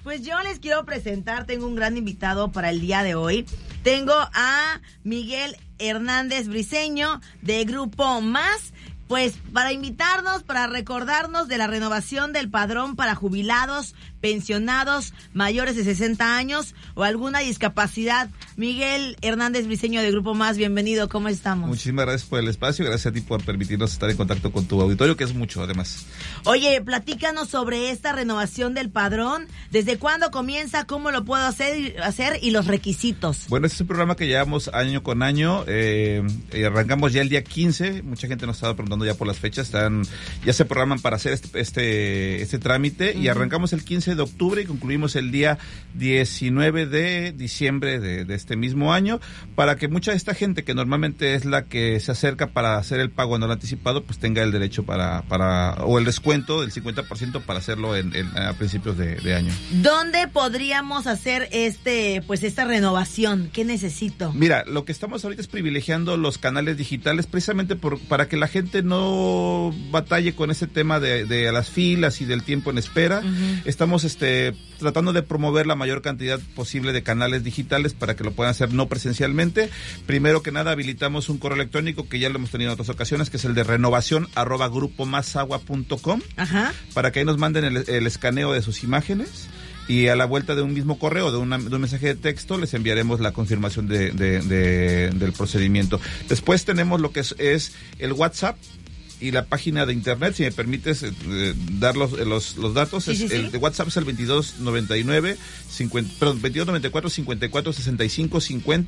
Pues yo les quiero presentar, tengo un gran invitado para el día de hoy. Tengo a Miguel Hernández Briceño de Grupo Más, pues para invitarnos, para recordarnos de la renovación del padrón para jubilados, pensionados, mayores de 60 años o alguna discapacidad. Miguel Hernández Briceño de Grupo Más, bienvenido, ¿cómo estamos? Muchísimas gracias por el espacio, gracias a ti por permitirnos estar en contacto con tu auditorio, que es mucho además. Oye, platícanos sobre esta renovación del padrón, ¿desde cuándo comienza, cómo lo puedo hacer y los requisitos? Bueno, este es un programa que llevamos año con año, arrancamos ya el día 15, mucha gente nos estaba preguntando ya por las fechas, ya se programan para hacer este trámite, y arrancamos el 15 de octubre y concluimos el día 19 de diciembre de este mismo año, para que mucha de esta gente que normalmente es la que se acerca para hacer el pago anual anticipado, pues tenga el derecho o el descuento del 50% para hacerlo a principios de año. ¿Dónde podríamos hacer esta renovación? ¿Qué necesito? Mira, lo que estamos ahorita es privilegiando los canales digitales precisamente para que la gente no batalle con ese tema de las filas y del tiempo en espera. Uh-huh. Estamos tratando de promover la mayor cantidad posible de canales digitales para que lo puedan hacer no presencialmente. Primero que nada, habilitamos un correo electrónico que ya lo hemos tenido en otras ocasiones, que es el de renovación@grupomasagua.com. Ajá. Para que ahí nos manden el escaneo de sus imágenes, y a la vuelta de un mismo correo, de un mensaje de texto, les enviaremos la confirmación del procedimiento. Después tenemos lo que es el WhatsApp y la página de internet. Si me permites dar los datos. Sí. El de WhatsApp es el 2294 54 65 50.